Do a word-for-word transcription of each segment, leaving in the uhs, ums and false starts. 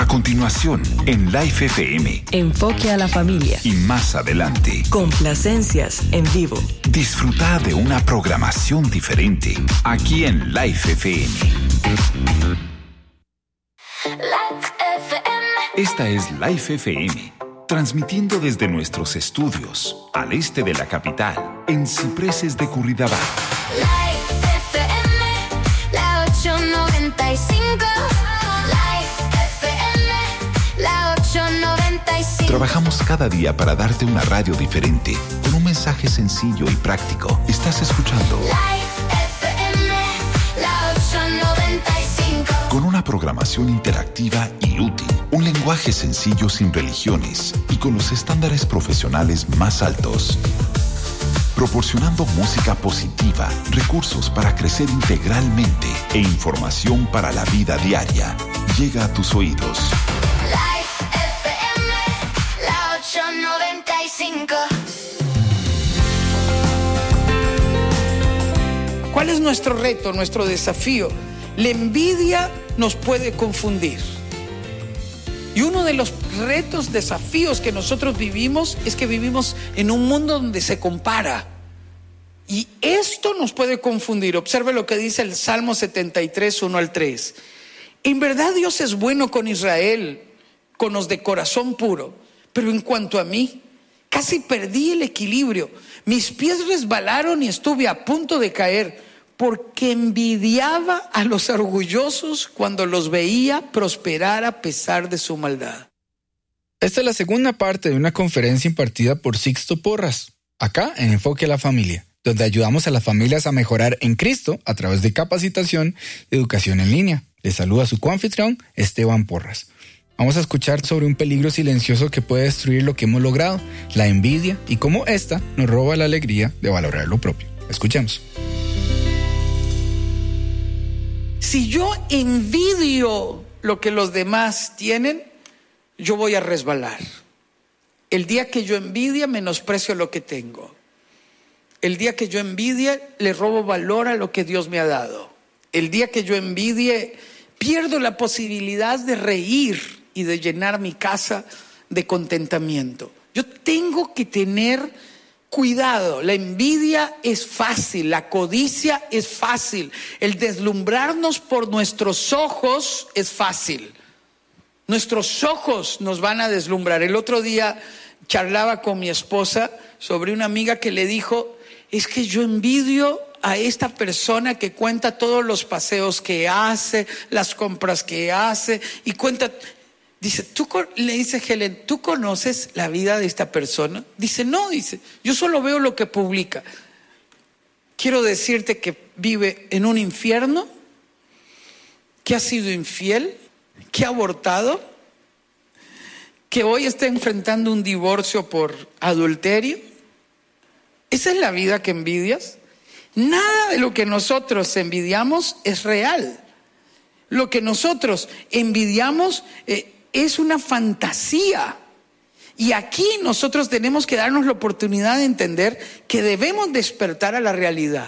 A continuación, en Life F M. Enfoque a la familia. Y más adelante. Complacencias en vivo. Disfruta de una programación diferente aquí en Life F M. Life F M. Esta es Life F M, transmitiendo desde nuestros estudios al este de la capital, en Cipreses de Curridabat. Life F M, la ocho noventa y cinco. Life F M, la ocho noventa y cinco. Trabajamos cada día para darte una radio diferente, con un mensaje sencillo y práctico. Estás escuchando Life F M, la ocho noventa y cinco. Con una programación interactiva y útil, un lenguaje sencillo sin religiones y con los estándares profesionales más altos. Proporcionando música positiva, recursos para crecer integralmente e información para la vida diaria. Llega a tus oídos. Life F M, la ocho noventa y cinco. ¿Cuál es nuestro reto, nuestro desafío? La envidia nos puede confundir. Y uno de los retos, desafíos que nosotros vivimos es que vivimos en un mundo donde se compara. Y esto nos puede confundir. Observe lo que dice el Salmo setenta y tres, uno al tres. En verdad Dios es bueno con Israel, con los de corazón puro. Pero en cuanto a mí, casi perdí el equilibrio. Mis pies resbalaron y estuve a punto de caer, porque envidiaba a los orgullosos cuando los veía prosperar a pesar de su maldad. Esta es la segunda parte de una conferencia impartida por Sixto Porras, acá en Enfoque a la Familia, donde ayudamos a las familias a mejorar en Cristo a través de capacitación y educación en línea. Les saluda su coanfitrión, Esteban Porras. Vamos a escuchar sobre un peligro silencioso que puede destruir lo que hemos logrado, la envidia, y cómo esta nos roba la alegría de valorar lo propio. Escuchemos. Si yo envidio lo que los demás tienen, yo voy a resbalar. El día que yo envidia, menosprecio lo que tengo. El día que yo envidie, le robo valor a lo que Dios me ha dado. El día que yo envidie, pierdo la posibilidad de reír y de llenar mi casa de contentamiento. Yo tengo que tener cuidado. La envidia es fácil, la codicia es fácil, el deslumbrarnos por nuestros ojos es fácil. Nuestros ojos nos van a deslumbrar. El otro día charlaba con mi esposa sobre una amiga que le dijo: es que yo envidio a esta persona que cuenta todos los paseos que hace, las compras que hace y cuenta. Dice, ¿tú, le dice Helen, ¿tú conoces la vida de esta persona? Dice, no, dice, yo solo veo lo que publica. Quiero decirte que vive en un infierno, que ha sido infiel, que ha abortado, que hoy está enfrentando un divorcio por adulterio. ¿Esa es la vida que envidias? Nada de lo que nosotros envidiamos es real. Lo que nosotros envidiamos eh, es una fantasía. Y aquí nosotros tenemos que darnos la oportunidad de entender que debemos despertar a la realidad.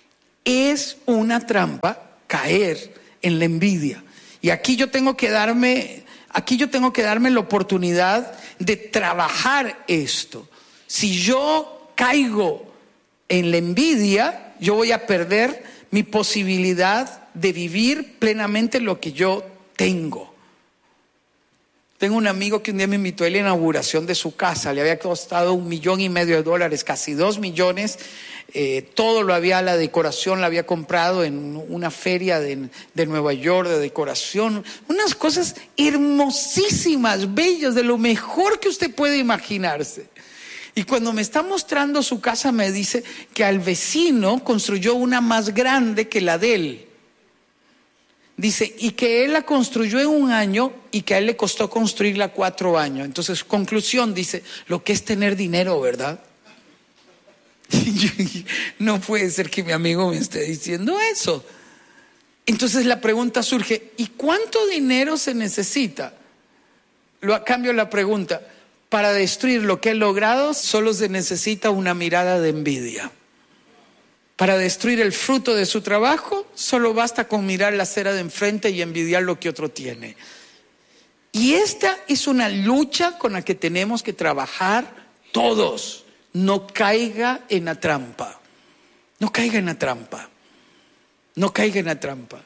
Es una trampa caer en la envidia. Y aquí yo tengo que darme, aquí yo tengo que darme la oportunidad de trabajar esto. Si yo caigo en la envidia, yo voy a perder mi posibilidad de vivir plenamente lo que yo tengo. Tengo un amigo que un día me invitó a la inauguración de su casa. Le había costado un millón y medio de dólares, casi dos millones. Eh, todo lo había, la decoración la había comprado en una feria de, de Nueva York de decoración. Unas cosas hermosísimas, bellas, de lo mejor que usted puede imaginarse. Y cuando me está mostrando su casa me dice que al vecino construyó una más grande que la de él. Dice, y que él la construyó en un año y que a él le costó construirla cuatro años. Entonces, conclusión, dice, lo que es tener dinero, ¿verdad? No puede ser que mi amigo me esté diciendo eso. Entonces la pregunta surge, ¿y cuánto dinero se necesita? Lo cambio la pregunta, para destruir lo que he logrado, solo se necesita una mirada de envidia. Para destruir el fruto de su trabajo, solo basta con mirar la acera de enfrente y envidiar lo que otro tiene. Y esta es una lucha con la que tenemos que trabajar todos. No caiga en la trampa. No caiga en la trampa. No caiga en la trampa.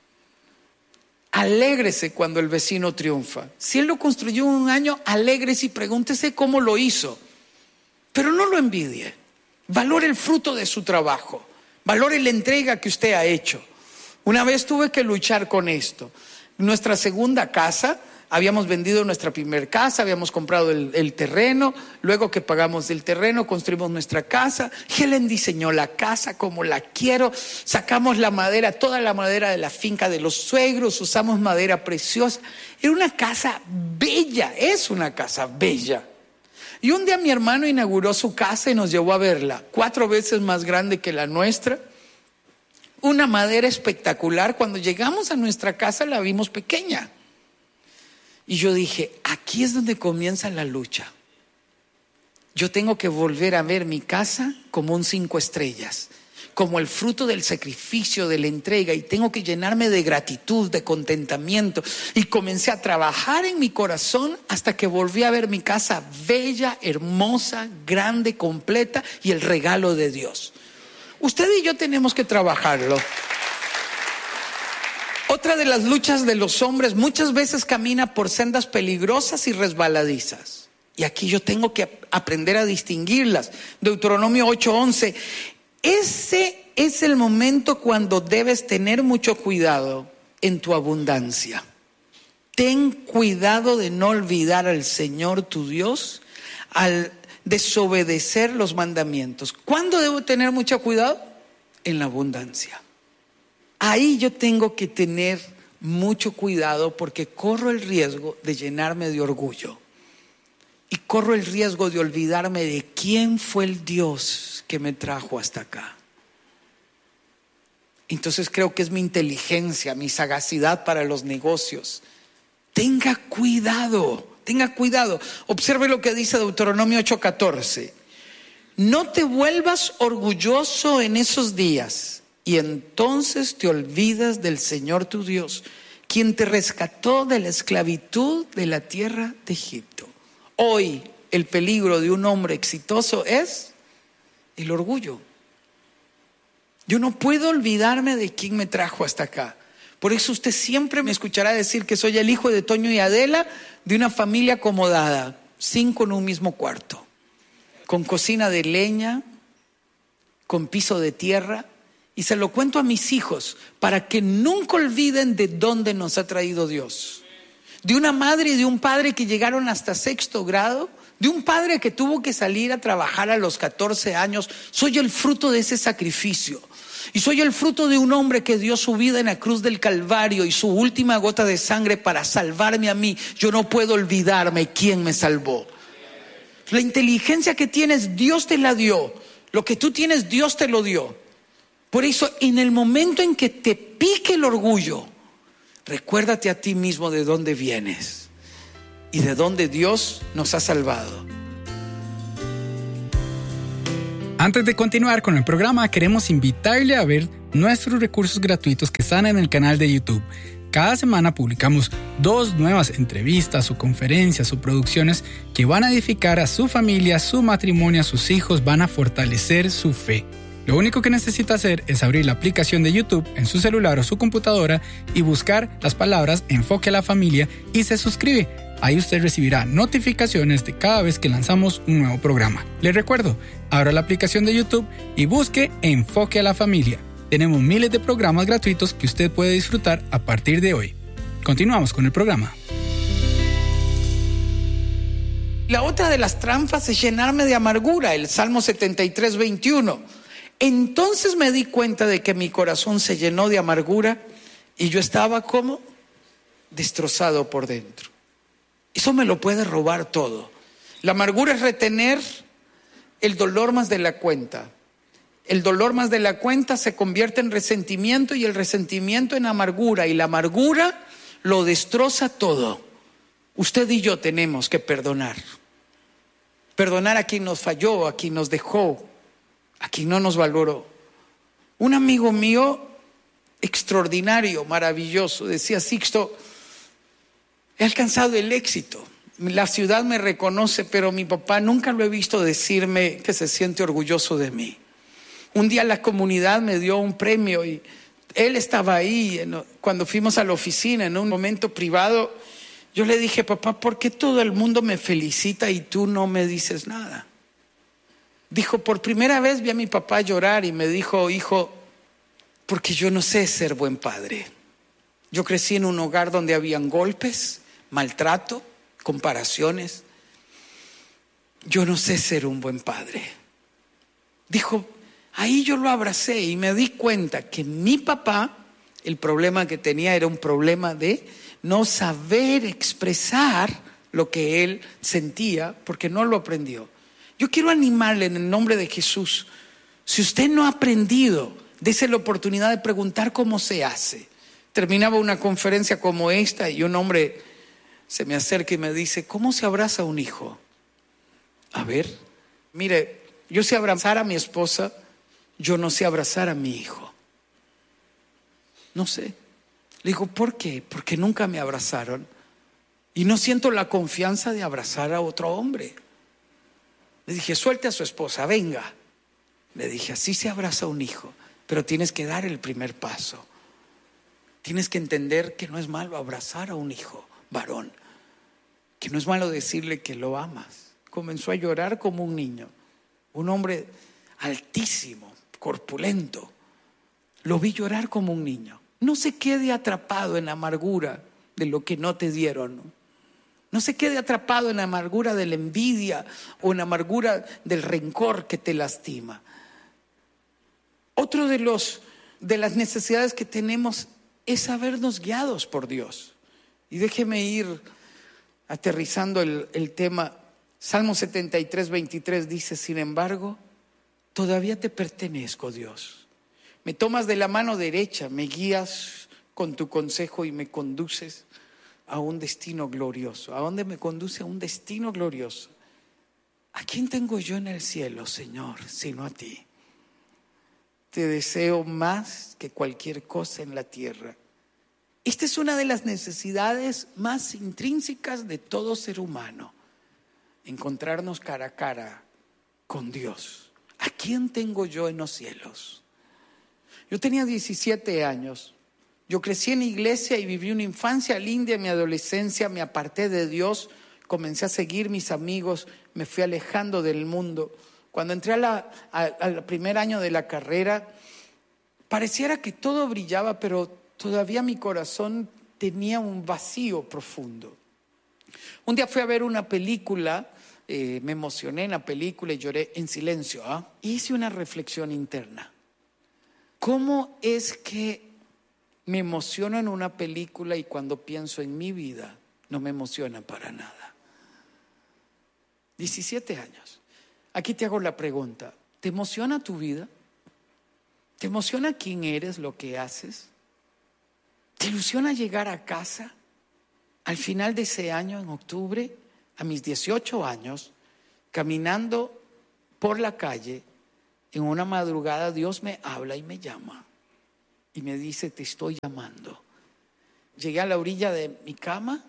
Alégrese cuando el vecino triunfa. Si él lo construyó en un año, alégrese y pregúntese cómo lo hizo. Pero no lo envidie. Valore el fruto de su trabajo. Valore la entrega que usted ha hecho. Una vez tuve que luchar con esto. Nuestra segunda casa, habíamos vendido nuestra primer casa, habíamos comprado el, el terreno, luego que pagamos el terreno, construimos nuestra casa. Helen diseñó la casa como la quiero, sacamos la madera, toda la madera de la finca de los suegros, usamos madera preciosa. Era una casa bella, es una casa bella. Y un día mi hermano inauguró su casa y nos llevó a verla, cuatro veces más grande que la nuestra. Una madera espectacular. Cuando llegamos a nuestra casa la vimos pequeña. Y yo dije, aquí es donde comienza la lucha. Yo tengo que volver a ver mi casa como un cinco estrellas, como el fruto del sacrificio, de la entrega, y tengo que llenarme de gratitud, de contentamiento. Y comencé a trabajar en mi corazón hasta que volví a ver mi casa bella, hermosa, grande, completa, y el regalo de Dios. Usted y yo tenemos que trabajarlo. Otra de las luchas de los hombres muchas veces camina por sendas peligrosas y resbaladizas. Y aquí yo tengo que aprender a distinguirlas. Deuteronomio ocho once. Ese es el momento cuando debes tener mucho cuidado en tu abundancia. Ten cuidado de no olvidar al Señor tu Dios al desobedecer los mandamientos. ¿Cuándo debo tener mucho cuidado? En la abundancia. Ahí yo tengo que tener mucho cuidado porque corro el riesgo de llenarme de orgullo. Y corro el riesgo de olvidarme de quién fue el Dios que me trajo hasta acá. Entonces creo que es mi inteligencia, mi sagacidad para los negocios. Tenga cuidado, tenga cuidado. Observe lo que dice Deuteronomio ocho catorce. No te vuelvas orgulloso en esos días, y entonces te olvidas del Señor tu Dios, quien te rescató de la esclavitud de la tierra de Egipto. Hoy el peligro de un hombre exitoso es el orgullo. Yo no puedo olvidarme de quién me trajo hasta acá. Por eso usted siempre me escuchará decir que soy el hijo de Toño y Adela, de una familia acomodada, cinco en un mismo cuarto, con cocina de leña, con piso de tierra. Y se lo cuento a mis hijos para que nunca olviden de dónde nos ha traído Dios. De una madre y de un padre que llegaron hasta sexto grado, de un padre que tuvo que salir a trabajar a los catorce años. Soy el fruto de ese sacrificio. Y soy el fruto de un hombre que dio su vida en la cruz del Calvario y su última gota de sangre para salvarme a mí. Yo no puedo olvidarme quién me salvó. La inteligencia que tienes, Dios te la dio. Lo que tú tienes, Dios te lo dio. Por eso, en el momento en que te pique el orgullo, recuérdate a ti mismo de dónde vienes y de dónde Dios nos ha salvado. Antes de continuar con el programa, queremos invitarle a ver nuestros recursos gratuitos que están en el canal de YouTube. Cada semana publicamos dos nuevas entrevistas o conferencias o producciones que van a edificar a su familia, su matrimonio, a sus hijos, van a fortalecer su fe. Lo único que necesita hacer es abrir la aplicación de YouTube en su celular o su computadora y buscar las palabras Enfoque a la Familia y se suscribe. Ahí usted recibirá notificaciones de cada vez que lanzamos un nuevo programa. Les recuerdo, abra la aplicación de YouTube y busque Enfoque a la Familia. Tenemos miles de programas gratuitos que usted puede disfrutar a partir de hoy. Continuamos con el programa. La otra de las trampas es llenarme de amargura, el Salmo setenta y tres, veintiuno. Entonces me di cuenta de que mi corazón se llenó de amargura y yo estaba como destrozado por dentro. Eso me lo puede robar todo. La amargura es retener el dolor más de la cuenta. El dolor más de la cuenta se convierte en resentimiento y el resentimiento en amargura y la amargura lo destroza todo. Usted y yo tenemos que perdonar. Perdonar a quien nos falló, a quien nos dejó, a quien no nos valoró. Un amigo mío extraordinario, maravilloso, decía: Sixto, He alcanzado el éxito. La ciudad me reconoce, pero mi papá nunca lo he visto decirme que se siente orgulloso de mí. Un día la comunidad me dio un premio y él estaba ahí. Cuando fuimos a la oficina en un momento privado, yo le dije: papá, ¿por qué todo el mundo me felicita y tú no me dices nada? Dijo: por primera vez vi a mi papá llorar y me dijo: hijo, porque yo no sé ser buen padre. Yo crecí en un hogar donde habían golpes, maltrato, comparaciones. Yo no sé ser un buen padre. Dijo, ahí yo lo abracé y me di cuenta que mi papá, el problema que tenía era un problema de no saber expresar lo que él sentía porque no lo aprendió. Yo quiero animarle en el nombre de Jesús. Si usted no ha aprendido, dése la oportunidad de preguntar cómo se hace. Terminaba una conferencia como esta y un hombre se me acerca y me dice: ¿cómo se abraza un hijo? A ver, mire, yo sé abrazar a mi esposa, yo no sé abrazar a mi hijo. No sé. Le digo: ¿por qué? Porque nunca me abrazaron y no siento la confianza de abrazar a otro hombre. Le dije: suelte a su esposa, venga. Le dije: así se abraza un hijo, pero tienes que dar el primer paso. Tienes que entender que no es malo abrazar a un hijo varón, que no es malo decirle que lo amas. Comenzó a llorar como un niño, un hombre altísimo, corpulento. Lo vi llorar como un niño. No se quede atrapado en la amargura de lo que no te dieron, ¿no? No se quede atrapado en la amargura de la envidia o en la amargura del rencor que te lastima. Otro de los de las necesidades que tenemos es sabernos guiados por Dios. Y déjeme ir aterrizando el, el tema. Salmo setenta y tres, veintitrés dice: sin embargo, todavía te pertenezco, Dios. Me tomas de la mano derecha, me guías con tu consejo y me conduces a un destino glorioso. ¿A dónde me conduce? A un destino glorioso. ¿A quién tengo yo en el cielo, Señor, sino a ti? Te deseo más que cualquier cosa en la tierra. Esta es una de las necesidades más intrínsecas de todo ser humano: encontrarnos cara a cara con Dios. ¿A quién tengo yo en los cielos? Yo tenía diecisiete años. Yo crecí en iglesia y viví una infancia linda. En mi adolescencia me aparté de Dios, comencé a seguir mis amigos, me fui alejando del mundo. Cuando entré a la, a, al primer año de la carrera, pareciera que todo brillaba, pero todavía mi corazón tenía un vacío profundo. Un día fui a ver una película, eh, me emocioné en la película y lloré en silencio. ¿eh? Hice una reflexión interna. ¿Cómo es que me emociono en una película y cuando pienso en mi vida no me emociona para nada? diecisiete años. Aquí te hago la pregunta: ¿te emociona tu vida? ¿Te emociona quién eres, lo que haces? ¿Te ilusiona llegar a casa al final de ese año, en octubre, a mis dieciocho años, caminando por la calle, en una madrugada Dios me habla y me llama y me dice: te estoy llamando? Llegué a la orilla de mi cama,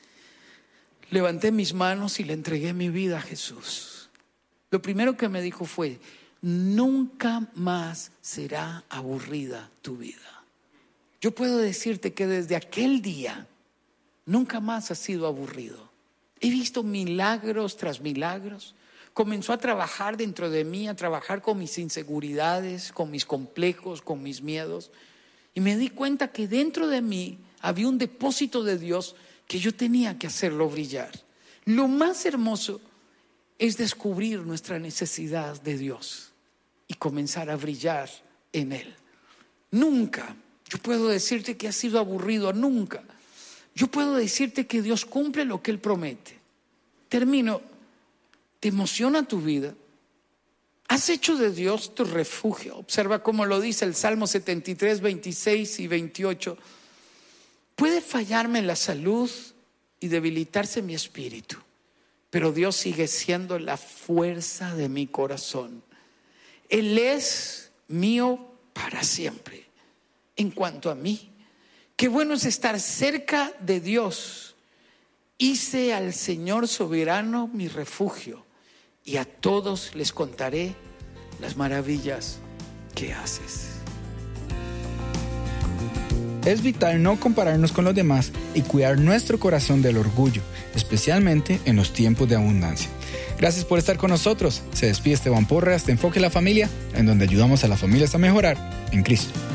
levanté mis manos y le entregué mi vida a Jesús. Lo primero que me dijo fue: nunca más será aburrida tu vida. Yo puedo decirte que desde aquel día nunca más ha sido aburrido. He visto milagros tras milagros. Comenzó a trabajar dentro de mí, a trabajar con mis inseguridades, con mis complejos, con mis miedos. Y me di cuenta que dentro de mí había un depósito de Dios que yo tenía que hacerlo brillar. Lo más hermoso es descubrir nuestra necesidad de Dios y comenzar a brillar en Él. Nunca, yo puedo decirte que has sido aburrido, nunca. Yo puedo decirte que Dios cumple lo que Él promete. Termino. ¿Te emociona tu vida? ¿Has hecho de Dios tu refugio? Observa cómo lo dice el Salmo setenta y tres, veintiséis y veintiocho. Puede fallarme la salud y debilitarse mi espíritu, pero Dios sigue siendo la fuerza de mi corazón. Él es mío para siempre. En cuanto a mí, qué bueno es estar cerca de Dios Hice al Señor soberano mi refugio, y a todos les contaré las maravillas que haces. Es vital no compararnos con los demás y cuidar nuestro corazón del orgullo, especialmente en los tiempos de abundancia. Gracias por estar con nosotros. Se despide Esteban Porras de Enfoque a la Familia, en donde ayudamos a las familias a mejorar en Cristo.